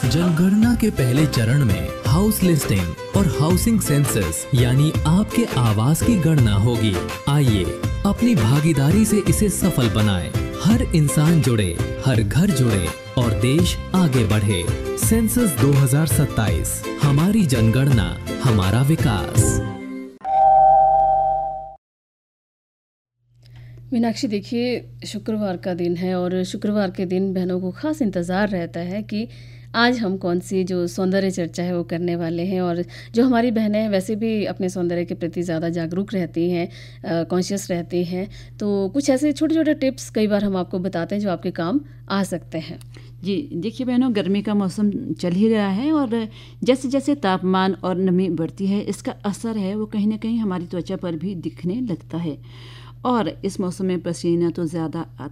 जनगणना के पहले चरण में हाउस लिस्टिंग और हाउसिंग सेंसस यानी आपके आवास की गणना होगी। आइए अपनी भागीदारी से इसे सफल बनाएं। हर इंसान जुड़े, हर घर जुड़े और देश आगे बढ़े। सेंसस 2027, हमारी जनगणना, हमारा विकास। मीनाक्षी, देखिए शुक्रवार का दिन है और शुक्रवार के दिन बहनों को खास इंतज़ार रहता है कि आज हम कौन सी जो सौंदर्य चर्चा है वो करने वाले हैं। और जो हमारी बहनें हैं वैसे भी अपने सौंदर्य के प्रति ज़्यादा जागरूक रहती हैं, कॉन्शियस रहती हैं। तो कुछ ऐसे छोटे छोटे टिप्स कई बार हम आपको बताते हैं जो आपके काम आ सकते हैं। जी देखिए बहनों, गर्मी का मौसम चल ही रहा है और जैसे जैसे तापमान और नमी बढ़ती है इसका असर है वो कहीं ना कहीं हमारी त्वचा पर भी दिखने लगता है। और इस मौसम में पसीना तो ज़्यादा आता